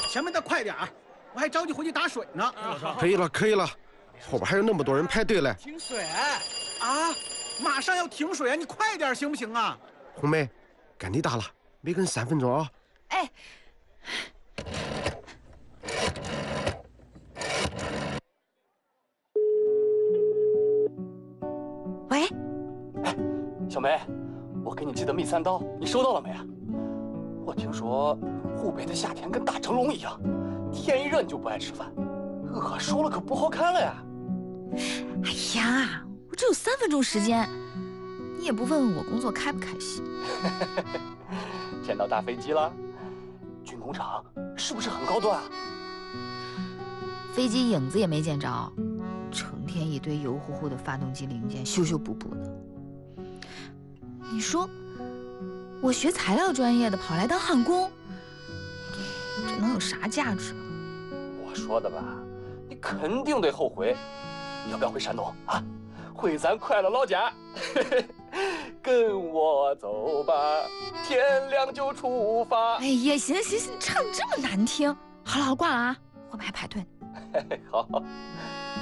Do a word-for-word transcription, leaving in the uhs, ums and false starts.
前面的快点儿，我还着急回去打水呢。 可以了，可以了，后边还有那么多人排队嘞。 停水啊！马上要停水啊！你快点行不行啊？ 红梅，该你打了，没跟三分钟啊。 哎。喂， 哎，小梅，我给你寄的蜜三刀，你收到了没啊？我听说湖北的夏天跟大蒸笼一样，天一热你就不爱吃饭，饿熟了可不好看了呀。 哎呀，我只有三分钟时间，你也不问问我工作开不开心？ 见到大飞机了？军工厂是不是很高端啊？ 飞机影子也没见着，成天一堆油乎乎的发动机零件，修修补补的。你说，我学材料专业的跑来当焊工，这能有啥价值？ 我说的吧，你肯定得后悔。要不要回山东啊？回咱快乐老家。跟我走吧，天亮就出发。 哎呀，行行行，唱这么难听，好了好了，挂了啊，后面还排队呢。 好。